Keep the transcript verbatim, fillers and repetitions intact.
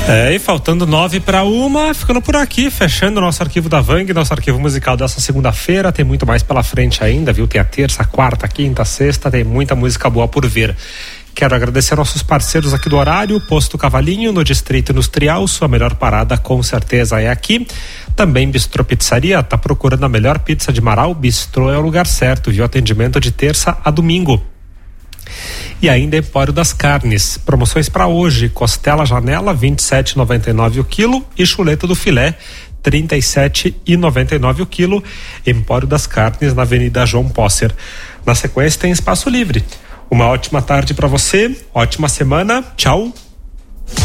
É, e faltando nove para uma, ficando por aqui, fechando o nosso arquivo da Vang, nosso arquivo musical dessa segunda-feira. Tem muito mais pela frente ainda, viu? Tem a terça, quarta, quinta, sexta, tem muita música boa por vir. Quero agradecer nossos parceiros aqui do horário, Posto Cavalinho, no Distrito Industrial, sua melhor parada com certeza é aqui. Também Bistrô Pizzaria, tá procurando a melhor pizza de Marau? Bistrô é o lugar certo, viu? Atendimento de terça a domingo. E ainda Empório das Carnes, promoções para hoje: costela janela vinte e sete reais e noventa e nove centavos o quilo e chuleta do filé trinta e sete reais e noventa e nove centavos o quilo. Empório das Carnes, na Avenida João Posser. Na sequência tem Espaço Livre. Uma ótima tarde para você, ótima semana, tchau.